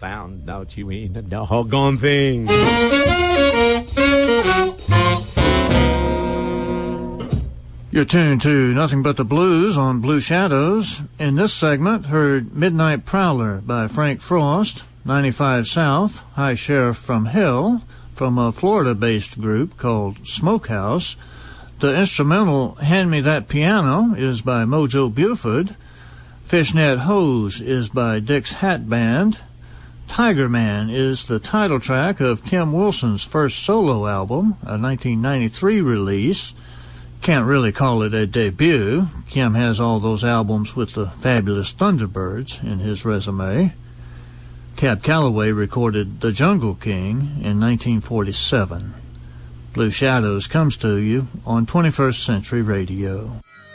found out you ain't a doggone thing. You're tuned to Nothing But the Blues on Blue Shadows. In this segment, heard Midnight Prowler by Frank Frost, 95 South, High Sheriff from Hell, from a Florida-based group called Smokehouse. The instrumental Hand Me That Piano is by Mojo Buford. Fishnet Hose is by Dick's Hat Band. Tiger Man is the title track of Kim Wilson's first solo album, a 1993 release. Can't really call it a debut. Kim has all those albums with the Fabulous Thunderbirds in his resume. Cab Calloway recorded The Jungle King in 1947. Blue Shadows comes to you on 21st Century Radio.